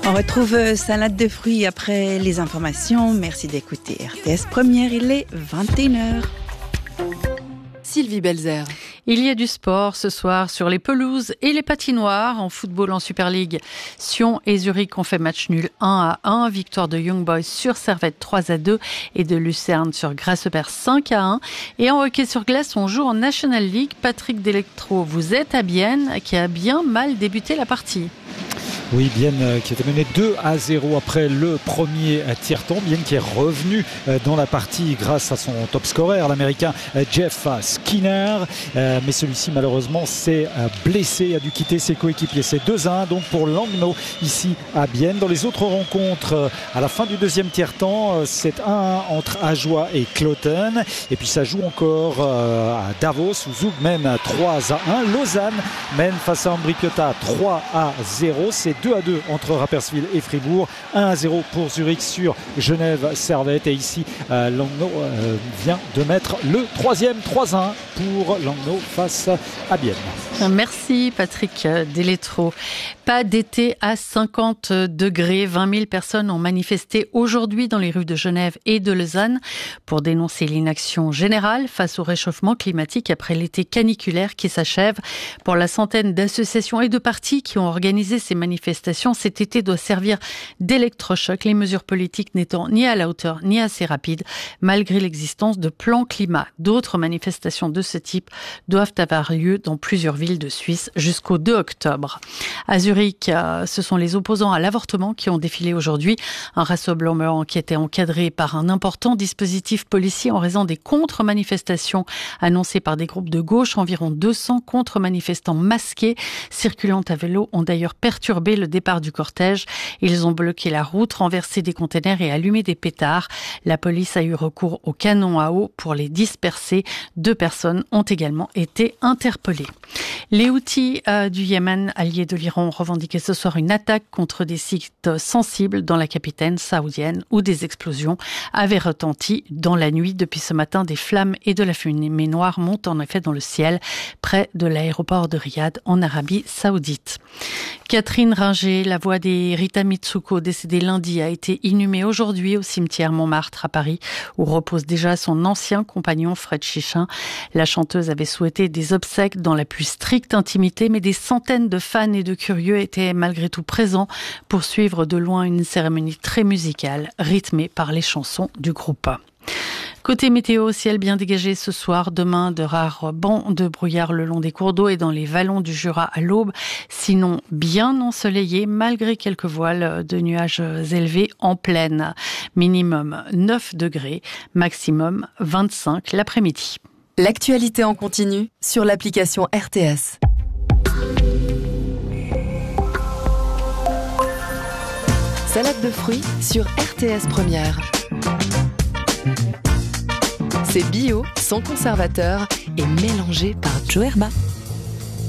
On retrouve Salade de fruits après les informations. Merci d'écouter RTS Première, il est 21h. Sylvie Belzer. Il y a du sport ce soir sur les pelouses et les patinoires. En football en Super League, Sion et Zurich ont fait match nul 1-1. Victoire de Young Boys sur Servette 3-2 et de Lucerne sur Grasshopper 5-1. Et en hockey sur glace, on joue en National League. Patrick Delectro, vous êtes à Bienne, qui a bien mal débuté la partie. Oui, Bienne qui était mené 2-0 après le premier tiers-temps. Bienne qui est revenu dans la partie grâce à son top scorer, l'américain Jeff Skinner. Mais celui-ci malheureusement s'est blessé, a dû quitter ses coéquipiers. C'est 2-1 donc pour Langnau ici à Bienne. Dans les autres rencontres, à la fin du deuxième tiers-temps, c'est 1-1 entre Ajoie et Cloten. Et puis ça joue encore à Davos où Zug mène 3-1. Lausanne mène face à Ambri-Piotta 3-0. C'est 2-2 entre Rapperswil et Fribourg. 1-0 pour Zurich sur Genève-Servette. Et ici, Langnau vient de mettre le troisième 3-1 pour Langnau face à Bienne. Merci Patrick Delectro. Pas d'été à 50 degrés. 20 000 personnes ont manifesté aujourd'hui dans les rues de Genève et de Lausanne pour dénoncer l'inaction générale face au réchauffement climatique après l'été caniculaire qui s'achève. Pour la centaine d'associations et de partis qui ont organisé ces manifestations, cet été doit servir d'électrochoc, les mesures politiques n'étant ni à la hauteur ni assez rapides, malgré l'existence de plans climat. D'autres manifestations de ce type doivent avoir lieu dans plusieurs villes de Suisse jusqu'au 2 octobre. À Zurich, ce sont les opposants à l'avortement qui ont défilé aujourd'hui. Un rassemblement qui était encadré par un important dispositif policier en raison des contre-manifestations annoncées par des groupes de gauche. Environ 200 contre-manifestants masqués circulant à vélo ont d'ailleurs perturbé le départ du cortège. Ils ont bloqué la route, renversé des containers et allumé des pétards. La police a eu recours au canon à eau pour les disperser. 2 personnes ont également été interpellées. Les Houthis du Yémen, alliés de l'Iran, ont revendiqué ce soir une attaque contre des sites sensibles dans la capitale saoudienne où des explosions avaient retenti dans la nuit. Depuis ce matin, des flammes et de la fumée noire montent en effet dans le ciel près de l'aéroport de Riyad en Arabie Saoudite. Catherine Ringer, la voix des Rita Mitsuko, décédée lundi, a été inhumée aujourd'hui au cimetière Montmartre à Paris, où repose déjà son ancien compagnon Fred Chichin. La chanteuse avait souhaité des obsèques dans la plus stricte intimité, mais des centaines de fans et de curieux étaient malgré tout présents pour suivre de loin une cérémonie très musicale, rythmée par les chansons du groupe. Côté météo, ciel bien dégagé ce soir. Demain, de rares bancs de brouillard le long des cours d'eau et dans les vallons du Jura à l'aube. Sinon, bien ensoleillé malgré quelques voiles de nuages élevés en plaine. Minimum 9 degrés, maximum 25 l'après-midi. L'actualité en continu sur l'application RTS. Salade de fruits sur RTS Première. C'est bio, sans conservateur et mélangé par Joe Herba.